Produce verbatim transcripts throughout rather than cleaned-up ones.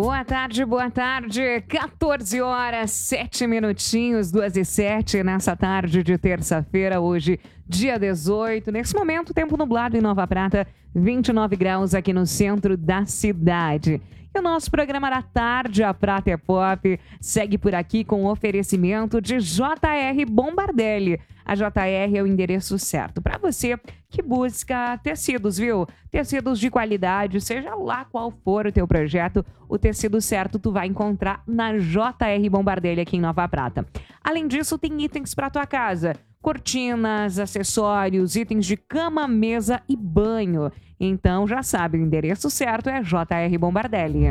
Boa tarde, boa tarde. quatorze horas, sete minutinhos, duas e sete nessa tarde de terça-feira, hoje, dia dezoito. Nesse momento, tempo nublado em Nova Prata, vinte e nove graus aqui no centro da cidade. E o nosso programa da tarde, a Prata é Pop, segue por aqui com o oferecimento de J R Bombardelli. A J R é o endereço certo para você que busca tecidos, viu? Tecidos de qualidade, seja lá qual for o teu projeto, o tecido certo tu vai encontrar na J R Bombardelli aqui em Nova Prata. Além disso, tem itens para tua casa, cortinas, acessórios, itens de cama, mesa e banho. Então já sabe, o endereço certo é J R Bombardelli.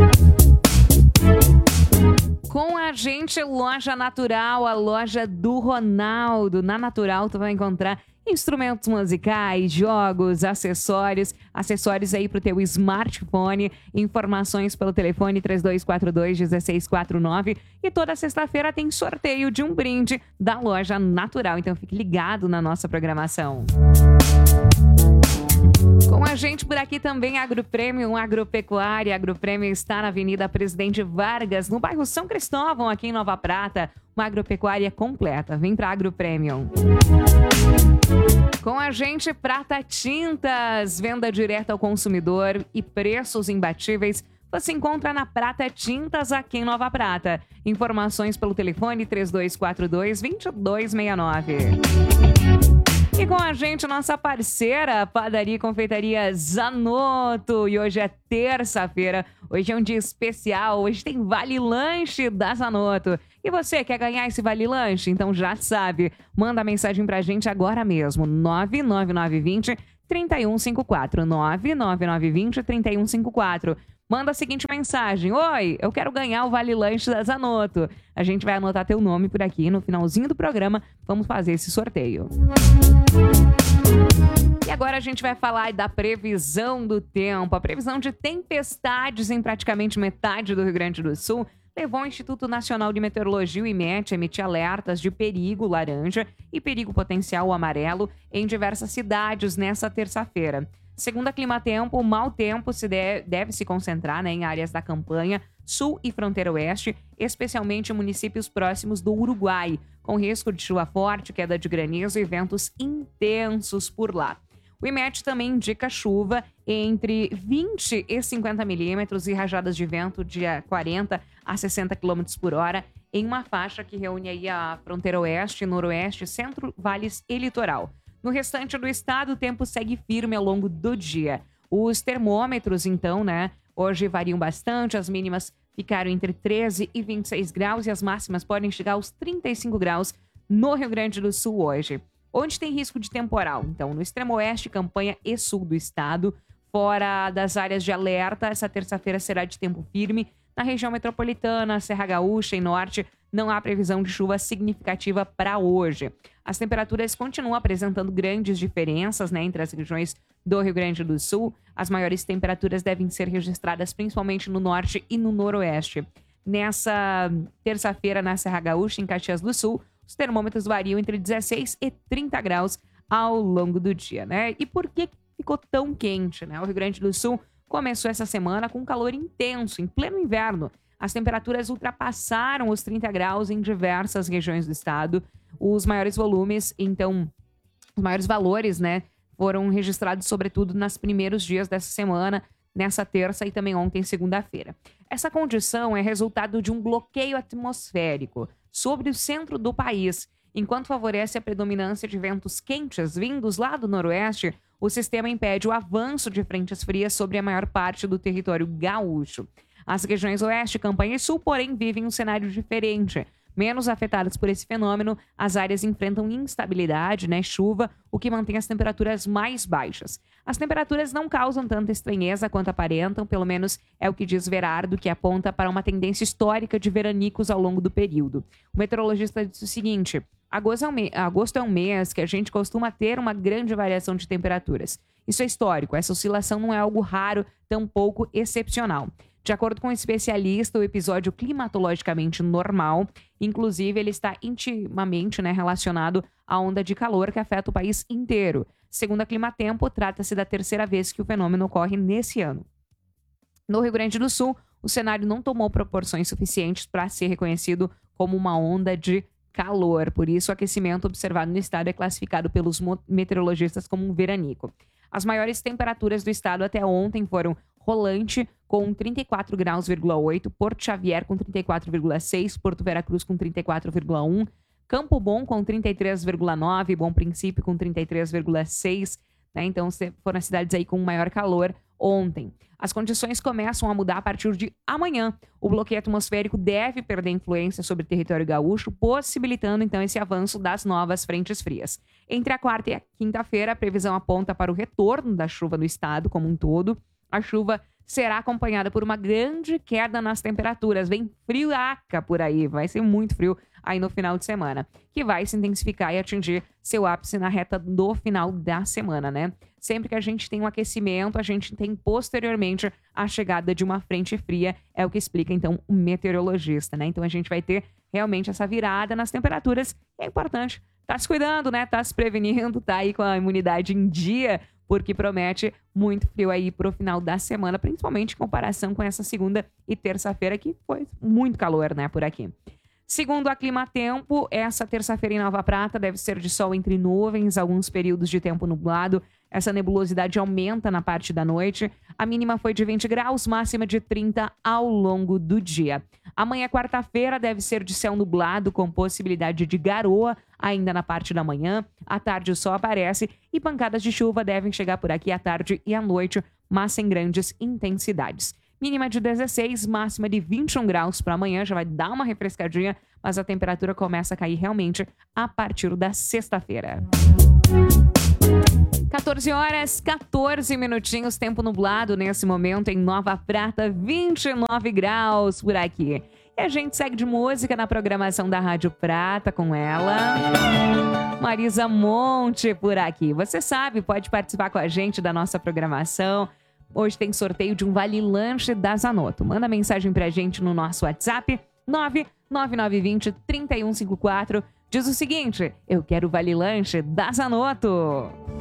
Com a gente, Loja Natural, a loja do Ronaldo. Na Natural, tu vai encontrar instrumentos musicais, jogos, acessórios, acessórios aí pro teu smartphone, informações pelo telefone três dois quatro dois, um seis quatro nove. E toda sexta-feira tem sorteio de um brinde da Loja Natural. Então fique ligado na nossa programação. Com a gente por aqui também, Agroprêmio Agropecuária. Agroprêmio está na Avenida Presidente Vargas, no bairro São Cristóvão, aqui em Nova Prata. Uma agropecuária completa. Vem para Agroprêmio. Com a gente, Prata Tintas. Venda direta ao consumidor e preços imbatíveis você encontra na Prata Tintas aqui em Nova Prata. Informações pelo telefone três dois quatro dois, dois dois seis nove. E com a gente, nossa parceira, Padaria e Confeitaria Zanotto. E hoje é terça-feira, hoje é um dia especial, hoje tem Vale Lanche da Zanotto. E você quer ganhar esse Vale Lanche? Então já sabe, manda mensagem pra gente agora mesmo, nove nove nove dois zero, três um cinco quatro, nove nove nove dois zero, três um cinco quatro. Manda a seguinte mensagem: oi, eu quero ganhar o Vale Lanche da Zanotto. A gente vai anotar teu nome por aqui. No finalzinho do programa, vamos fazer esse sorteio. E agora a gente vai falar da previsão do tempo. A previsão de tempestades em praticamente metade do Rio Grande do Sul levou o Instituto Nacional de Meteorologia, o IMET, a emitir alertas de perigo laranja e perigo potencial amarelo em diversas cidades nessa terça-feira. Segundo a Climatempo, o mau tempo se deve, deve se concentrar, né, em áreas da campanha, sul e fronteira oeste, especialmente em municípios próximos do Uruguai, com risco de chuva forte, queda de granizo e ventos intensos por lá. O IMET também indica chuva entre vinte e cinquenta milímetros e rajadas de vento de quarenta a sessenta quilômetros por hora em uma faixa que reúne aí a fronteira oeste, noroeste, centro, vales e litoral. No restante do estado, o tempo segue firme ao longo do dia. Os termômetros, então, né, hoje variam bastante. As mínimas ficaram entre treze e vinte e seis graus e as máximas podem chegar aos trinta e cinco graus no Rio Grande do Sul hoje. Onde tem risco de temporal? Então, no extremo oeste, campanha e sul do estado. Fora das áreas de alerta, essa terça-feira será de tempo firme. Na região metropolitana, Serra Gaúcha e norte, não há previsão de chuva significativa para hoje. As temperaturas continuam apresentando grandes diferenças, né, entre as regiões do Rio Grande do Sul. As maiores temperaturas devem ser registradas principalmente no norte e no noroeste. Nessa terça-feira, na Serra Gaúcha, em Caxias do Sul, os termômetros variam entre dezesseis e trinta graus ao longo do dia, né? E por que ficou tão quente, né? O Rio Grande do Sul começou essa semana com calor intenso, em pleno inverno. As temperaturas ultrapassaram os trinta graus em diversas regiões do estado. Os maiores volumes, então, os maiores valores, né, foram registrados sobretudo nos primeiros dias dessa semana, nessa terça e também ontem, segunda-feira. Essa condição é resultado de um bloqueio atmosférico sobre o centro do país. Enquanto favorece a predominância de ventos quentes vindos lá do noroeste, o sistema impede o avanço de frentes frias sobre a maior parte do território gaúcho. As regiões oeste, campanha e sul, porém, vivem um cenário diferente. Menos afetadas por esse fenômeno, as áreas enfrentam instabilidade, né, chuva, o que mantém as temperaturas mais baixas. As temperaturas não causam tanta estranheza quanto aparentam, pelo menos é o que diz Verardo, que aponta para uma tendência histórica de veranicos ao longo do período. O meteorologista disse o seguinte: agosto é um, me- agosto é um mês que a gente costuma ter uma grande variação de temperaturas. Isso é histórico, essa oscilação não é algo raro, tampouco excepcional. De acordo com o especialista, o episódio climatologicamente normal, inclusive ele está intimamente, né, relacionado à onda de calor que afeta o país inteiro. Segundo a Climatempo, trata-se da terceira vez que o fenômeno ocorre nesse ano. No Rio Grande do Sul, o cenário não tomou proporções suficientes para ser reconhecido como uma onda de calor. Por isso, o aquecimento observado no estado é classificado pelos meteorologistas como um veranico. As maiores temperaturas do estado até ontem foram Rolante, com trinta e quatro graus vírgula oito, Porto Xavier com trinta e quatro vírgula seis, Porto Veracruz com trinta e quatro vírgula um, Campo Bom com trinta e três vírgula nove, Bom Princípio com trinta e três vírgula seis, né? Então foram as cidades aí com maior calor ontem. As condições começam a mudar a partir de amanhã. O bloqueio atmosférico deve perder influência sobre o território gaúcho, possibilitando então esse avanço das novas frentes frias. Entre a quarta e a quinta-feira, a previsão aponta para o retorno da chuva no estado como um todo. A chuva será acompanhada por uma grande queda nas temperaturas. Vem frioaca por aí, vai ser muito frio aí no final de semana, que vai se intensificar e atingir seu ápice na reta do final da semana, né? Sempre que a gente tem um aquecimento, a gente tem posteriormente a chegada de uma frente fria, é o que explica então o meteorologista, né? Então a gente vai ter realmente essa virada nas temperaturas. É importante tá se cuidando, né? Tá se prevenindo, tá aí com a imunidade em dia, porque promete muito frio aí pro final da semana, principalmente em comparação com essa segunda e terça-feira, que foi muito calor, né, por aqui. Segundo a Climatempo, essa terça-feira em Nova Prata deve ser de sol entre nuvens, alguns períodos de tempo nublado. Essa nebulosidade aumenta na parte da noite. A mínima foi de vinte graus, máxima de trinta ao longo do dia. Amanhã, quarta-feira, deve ser de céu nublado, com possibilidade de garoa ainda na parte da manhã. À tarde o sol aparece e pancadas de chuva devem chegar por aqui à tarde e à noite, mas sem grandes intensidades. Mínima de dezesseis, máxima de vinte e um graus para amanhã, já vai dar uma refrescadinha, mas a temperatura começa a cair realmente a partir da sexta-feira. quatorze horas, quatorze minutinhos, tempo nublado nesse momento em Nova Prata, vinte e nove graus por aqui. E a gente segue de música na programação da Rádio Prata com ela, Marisa Monte por aqui. Você sabe, pode participar com a gente da nossa programação. Hoje tem sorteio de um Vale Lanche da Zanotto. Manda mensagem pra gente no nosso WhatsApp nove nove nove dois zero, três um cinco quatro. Diz o seguinte: eu quero o Vale Lanche da Zanotto.